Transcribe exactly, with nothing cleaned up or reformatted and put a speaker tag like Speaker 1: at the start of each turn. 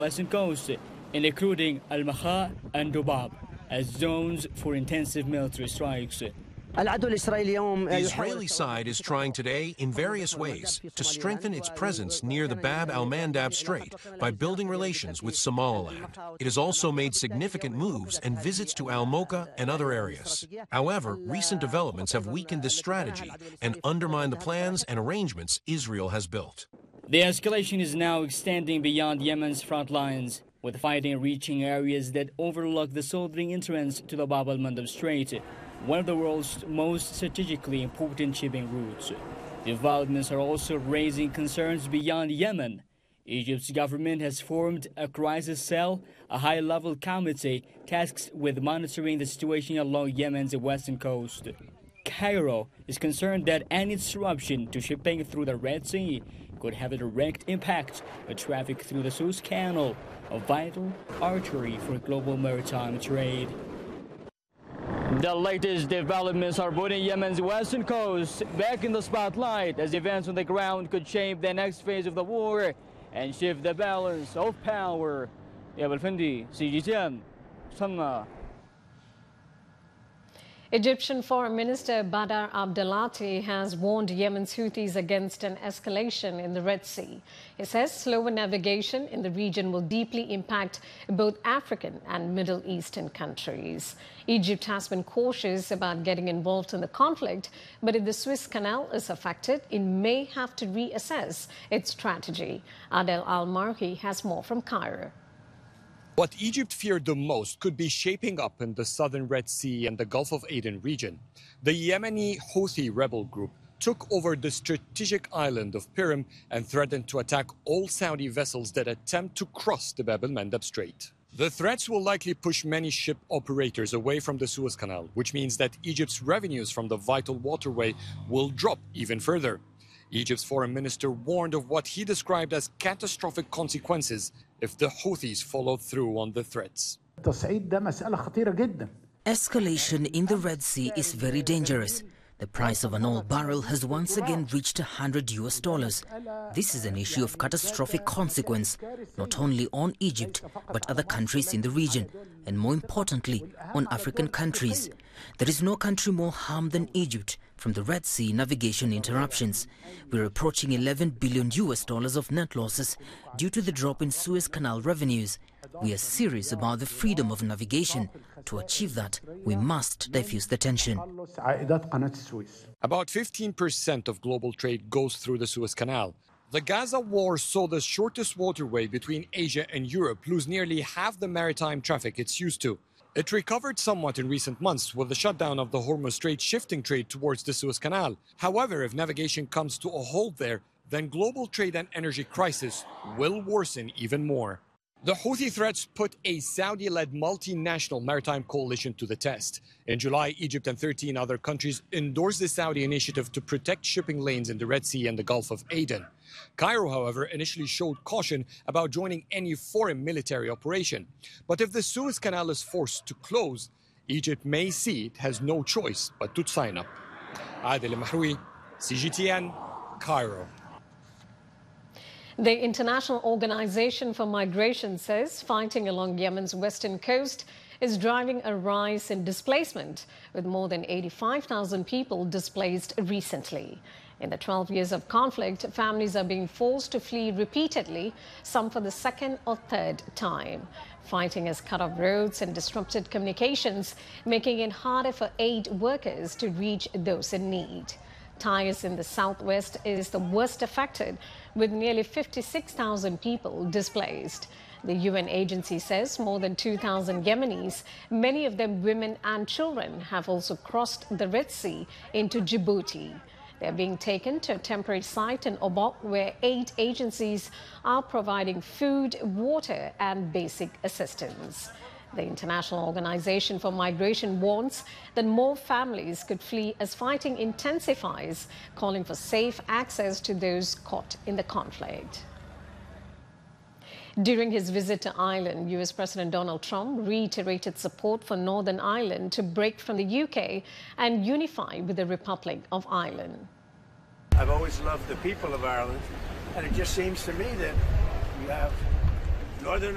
Speaker 1: western coast, including Al-Makha and Dubab, as zones for intensive military strikes.
Speaker 2: The Israeli side is trying today in various ways to strengthen its presence near the Bab al-Mandab Strait by building relations with Somaliland. It has also made significant moves and visits to Al-Moka and other areas. However, recent developments have weakened this strategy and undermined the plans and arrangements Israel has built.
Speaker 1: The escalation is now extending beyond Yemen's front lines, with fighting reaching areas that overlook the southern entrance to the Bab al-Mandab Strait, one of the world's most strategically important shipping routes. Developments are also raising concerns beyond Yemen. Egypt's government has formed a crisis cell, a high-level committee tasked with monitoring the situation along Yemen's western coast. Cairo is concerned that any disruption to shipping through the Red Sea could have a direct impact on traffic through the Suez Canal, a vital artery for global maritime trade. The latest developments are putting Yemen's western coast back in the spotlight as events on the ground could shape the next phase of the war and shift the balance of power. Abel Fendi, C G T N, Sana'a.
Speaker 3: Egyptian Foreign Minister Badr Abdelati has warned Yemen's Houthis against an escalation in the Red Sea. He says slower navigation in the region will deeply impact both African and Middle Eastern countries. Egypt has been cautious about getting involved in the conflict, but if the Suez Canal is affected, it may have to reassess its strategy. Adel Al-Marhi has more from Cairo.
Speaker 4: What Egypt feared the most could be shaping up in the southern Red Sea and the Gulf of Aden region. The Yemeni Houthi rebel group took over the strategic island of Pirim and threatened to attack all Saudi vessels that attempt to cross the Bab al-Mandab Strait. The threats will likely push many ship operators away from the Suez Canal, which means that Egypt's revenues from the vital waterway will drop even further. Egypt's foreign minister warned of what he described as catastrophic consequences if the Houthis followed through on the threats.
Speaker 5: Escalation in the Red Sea is very dangerous. The price of an oil barrel has once again reached one hundred U S dollars. This is an issue of catastrophic consequence, not only on Egypt, but other countries in the region, and more importantly, on African countries. There is no country more harmed than Egypt from the Red Sea navigation interruptions. We're approaching eleven billion U S dollars of net losses due to the drop in Suez Canal revenues. We are serious about the freedom of navigation. To achieve that, we must diffuse the tension.
Speaker 4: About fifteen percent of global trade goes through the Suez Canal. The Gaza war saw the shortest waterway between Asia and Europe lose nearly half the maritime traffic it's used to. It recovered somewhat in recent months with the shutdown of the Hormuz Strait, shifting trade towards the Suez Canal. However, if navigation comes to a halt there, then global trade and energy crisis will worsen even more. The Houthi threats put a Saudi-led multinational maritime coalition to the test. In July, Egypt and thirteen other countries endorsed the Saudi initiative to protect shipping lanes in the Red Sea and the Gulf of Aden. Cairo, however, initially showed caution about joining any foreign military operation. But if the Suez Canal is forced to close, Egypt may see it has no choice but to sign up. Adel Mahroui, C G T N, Cairo.
Speaker 3: The International Organization for Migration says fighting along Yemen's western coast is driving a rise in displacement, with more than eighty-five thousand people displaced recently. In the twelve years of conflict, families are being forced to flee repeatedly, some for the second or third time. Fighting has cut off roads and disrupted communications, making it harder for aid workers to reach those in need. Taiz in the southwest is the worst affected, with nearly fifty-six thousand people displaced. The U N agency says more than two thousand Yemenis, many of them women and children, have also crossed the Red Sea into Djibouti. They're being taken to a temporary site in Obok, where aid agencies are providing food, water, and basic assistance. The International Organization for Migration warns that more families could flee as fighting intensifies, calling for safe access to those caught in the conflict. During his visit to Ireland, U S President Donald Trump reiterated support for Northern Ireland to break from the U K and unify with the Republic of Ireland.
Speaker 6: I've always loved the people of Ireland, and it just seems to me that you have Northern